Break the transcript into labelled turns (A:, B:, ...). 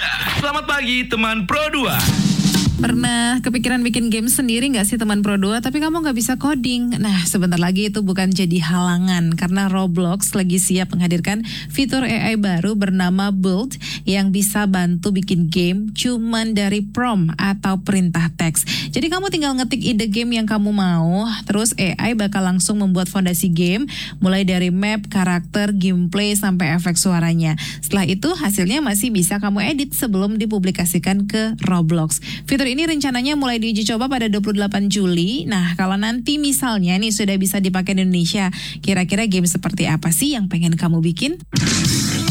A: Selamat pagi teman Pro 2.
B: Pernah kepikiran bikin game sendiri nggak sih teman Pro 2, tapi kamu nggak bisa coding? Nah, sebentar lagi itu bukan jadi halangan karena Roblox lagi siap menghadirkan fitur AI baru bernama Build yang bisa bantu bikin game cuman dari prompt atau perintah teks. Jadi kamu tinggal ngetik ide game yang kamu mau, terus AI bakal langsung membuat fondasi game mulai dari map, karakter, gameplay sampai efek suaranya. Setelah itu hasilnya masih bisa kamu edit sebelum dipublikasikan ke Roblox. Fitur ini rencananya mulai diuji coba pada 28 Juli. Nah, kalau nanti misalnya nih sudah bisa dipakai di Indonesia, kira-kira game seperti apa sih yang pengen kamu bikin?